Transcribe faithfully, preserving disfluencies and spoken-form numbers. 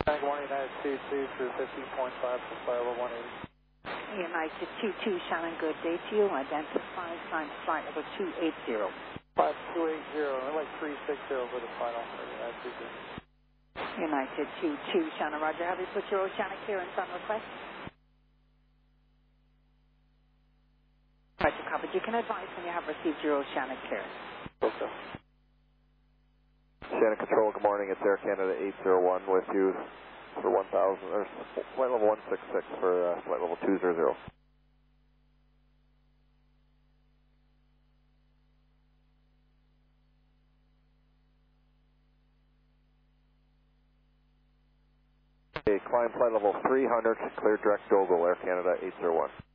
Good morning, United two two through fifteen point five for flight level one eighty. United two two, Shannon, good day to you. Identify time flight level two eighty. five two eight zero, and like three six zero for the final for United two two. United two two, Shannon, roger. Have you put your oceanic clearance on request? Roger, covered. You can advise when you have received your oceanic clearance. Okay. Shannon Control, good morning. It's Air Canada eight zero one with you for one thousand, or flight level one six six for uh, flight level two zero zero. Okay, climb flight level three hundred, clear direct Dogle, Air Canada eight zero one.